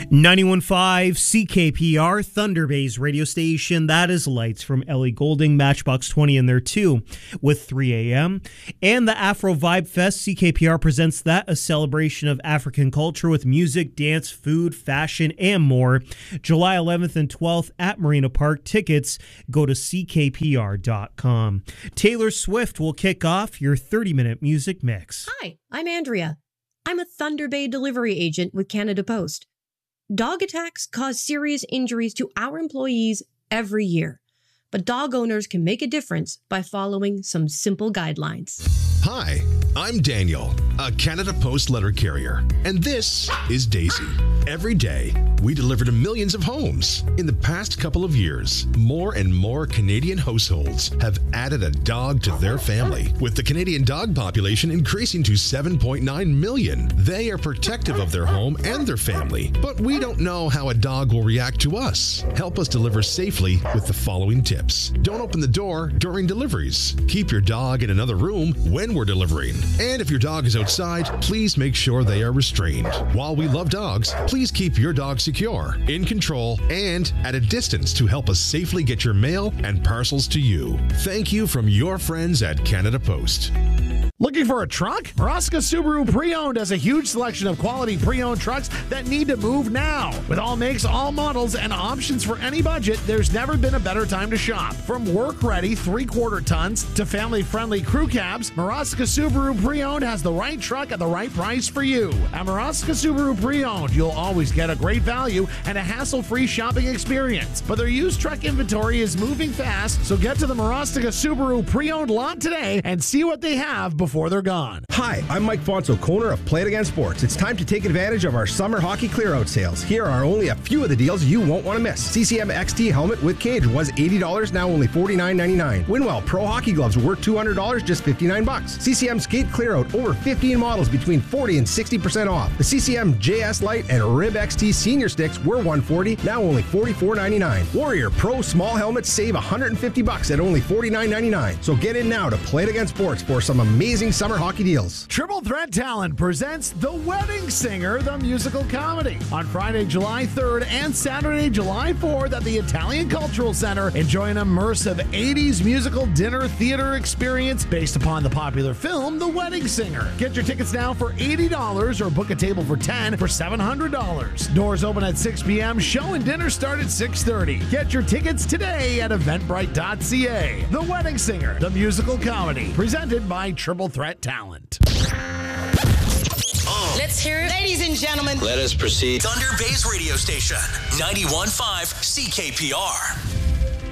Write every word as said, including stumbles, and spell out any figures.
ninety-one point five C K P R, Thunder Bay's radio station. That is Lights from Ellie Goulding, Matchbox twenty in there too, with three a.m. And the Afro Vibe Fest, C K P R presents that, a celebration of African culture with music, dance, food, fashion, and more. July eleventh and twelfth at Marina Park. Tickets, go to C K P R dot com. Taylor Swift will kick off your thirty-minute music mix. Hi, I'm Andrea. I'm a Thunder Bay delivery agent with Canada Post. Dog attacks cause serious injuries to our employees every year, but dog owners can make a difference by following some simple guidelines. Hi, I'm Daniel, a Canada Post letter carrier, and this is Daisy. Every day, we deliver to millions of homes. In the past couple of years, more and more Canadian households have added a dog to their family, with the Canadian dog population increasing to seven point nine million. They are protective of their home and their family, but we don't know how a dog will react to us. Help us deliver safely with the following tips. Don't open the door during deliveries. Keep your dog in another room when we're delivering. And if your dog is outside, please make sure they are restrained. While we love dogs, please keep your dog secure, in control, and at a distance to help us safely get your mail and parcels to you. Thank you from your friends at Canada Post. Looking for a truck? Muraska Subaru Pre-Owned has a huge selection of quality pre-owned trucks that need to move now. With all makes, all models, and options for any budget, there's never been a better time to shop. From work-ready three-quarter tons to family-friendly crew cabs, Muraska Subaru Pre-Owned has the right truck at the right price for you. At Muraska Subaru Pre-Owned, you'll always get a great value and a hassle-free shopping experience. But their used truck inventory is moving fast, so get to the Muraska Subaru Pre-Owned lot today and see what they have before before they're gone. Hi, I'm Mike Fonso, owner of Play It Again Sports. It's time to take advantage of our summer hockey clear-out sales. Here are only a few of the deals you won't want to miss. C C M X T helmet with cage was eighty dollars, now only forty-nine ninety-nine. Winwell Pro Hockey gloves worth two hundred dollars, just fifty-nine bucks. C C M skate clear-out, over fifteen models between forty and sixty percent off. The C C M J S Lite and Rib X T senior sticks were one hundred forty dollars, now only forty-four ninety-nine. Warrior Pro small helmets save one hundred fifty bucks at only forty-nine ninety-nine. So get in now to Play It Again Sports for some amazing summer hockey deals. Triple Threat Talent presents The Wedding Singer, the musical comedy, on Friday, July third and Saturday, July fourth at the Italian Cultural Center. Enjoy an immersive eighties musical dinner theater experience based upon the popular film The Wedding Singer. Get your tickets now for eighty dollars or book a table for ten dollars for seven hundred dollars. Doors open at six p.m. Show and dinner start at six thirty. Get your tickets today at eventbrite dot c a. The Wedding Singer, the musical comedy, presented by Triple Threat Talent. Let's hear it. Ladies and gentlemen, let us proceed. Thunder Bay's radio station, ninety-one point five C K P R.